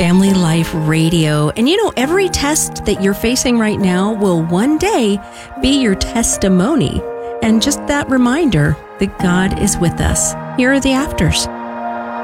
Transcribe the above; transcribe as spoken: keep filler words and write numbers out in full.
Family Life Radio. And you know, every test that you're facing right now will one day be your testimony. And just that reminder that God is with us. Here are the afters.